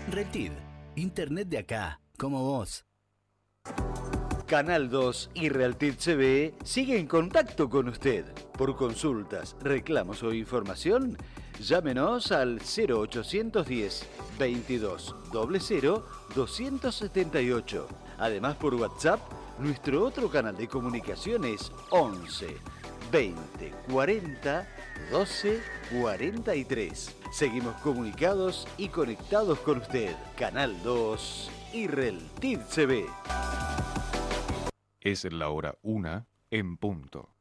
Reltiv, internet de acá, como vos. Canal 2 y Realtiv CB sigue en contacto con usted. Por consultas, reclamos o información, llámenos al 0810 22 00 278. Además, por WhatsApp, nuestro otro canal de comunicación es 11 20 40 12 43. Seguimos comunicados y conectados con usted. Canal 2 y Realtiv CB. Es la hora 1 en punto.